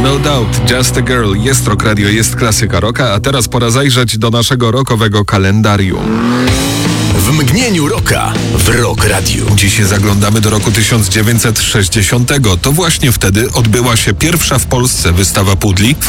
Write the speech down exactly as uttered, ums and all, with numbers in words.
No doubt, Just a Girl, jest Rock Radio, jest klasyka rocka, a teraz pora zajrzeć do naszego rockowego kalendarium. W mgnieniu rocka w Rock Radio. Dzisiaj zaglądamy do roku tysiąc dziewięćset sześćdziesiątego. To właśnie wtedy odbyła się pierwsza w Polsce wystawa pudli.